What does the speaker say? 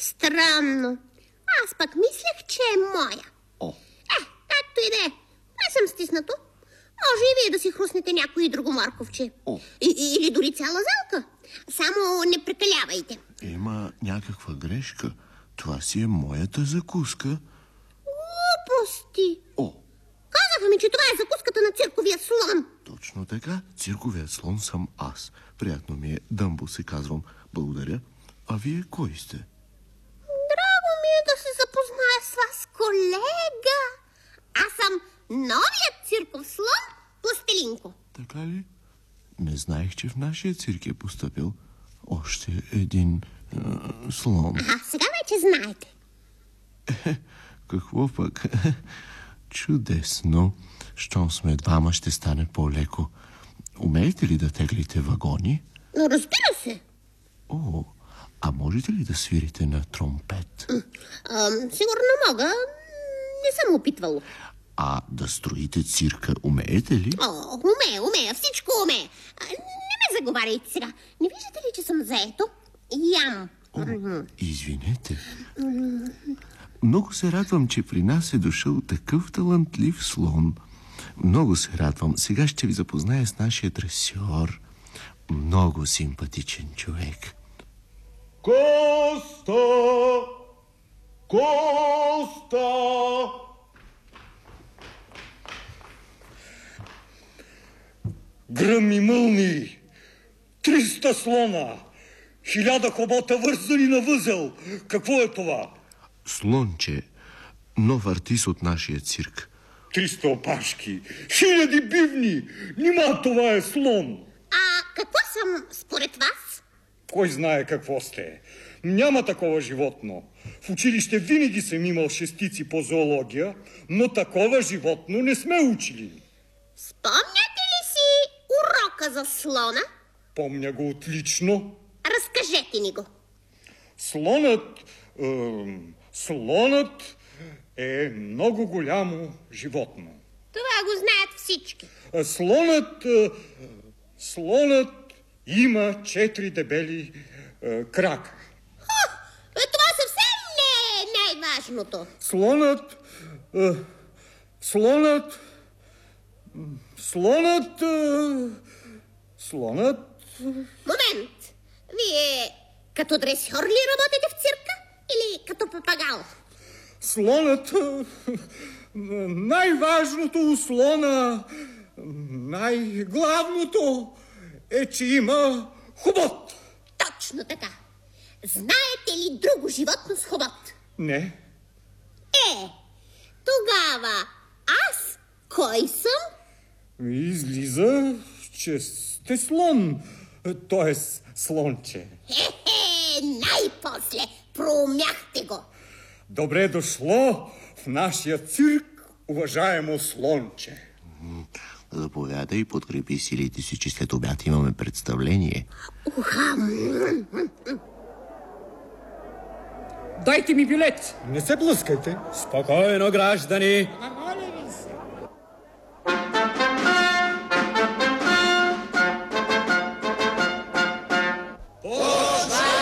Странно. Аз пък мислех, че е моя. Както и да е. Не съм стиснато. Може и вие да си хруснете някой друго морковче. Или дори цяла зелка. Само не прекалявайте. Има някаква грешка. Това си е моята закуска. Глупости. Казаха ми, че това е закуската на цирковия слон. Точно така. Цирковият слон съм аз. Приятно ми е. Дъмбо се казвам. Благодаря. А вие кой сте? Драго ми е да се запозная с вас, колега. Аз съм новият цирков слон Пластелинко. Така ли? Не знаех, че в нашия цирк е постъпил още един слон. Сега вече знаете. Какво пък? Чудесно. Щом сме двама, ще стане по-леко. Умеете ли да теглите вагони? Разбира се. А можете ли да свирите на тромпет? Сигурно мога. Не съм опитвала. А да строите цирка умеете ли? Умея. Всичко умея. Не ме заговаряйте сега. Не виждате ли, че съм заето? Ям. Извинете. Много се радвам, че при нас е дошъл такъв талантлив слон. Много се радвам. Сега ще ви запозная с нашия дресьор. Много симпатичен човек. Коста! Гръм и мълни, 300 слона, 1000 хобота вързани на възел. Какво е това? Слонче, нов артист от нашия цирк. 300 опашки, 1000 бивни. Нима това е слон. Какво съм според вас? Кой знае какво сте. Няма такова животно. В училище винаги съм имал шестици по зоология, но такова животно не сме учили. Спомняте ли си урока за слона? Помня го отлично. Разкажете ни го. Слонът е много голямо животно. Това го знаят всички. Слонът има 4 дебели крака. Това съвсем не е най-важното. Слонът... Момент. Вие като дресьор ли работите в цирка или като папагал? Слонът... Най-важното у слона, най-главното е, че има хобот. Точно така. Знаете ли друго животно с хобот? Не. Тогава аз кой съм? Излиза, че сте слон, т.е. слонче. Най-после проумяхте го. Добре дошло в нашия цирк, уважаемо слонче. Заповядай и подкрепи силите си, че след обяд имаме представление. Дайте ми билет. Не се блъскайте. Спокойно, граждани.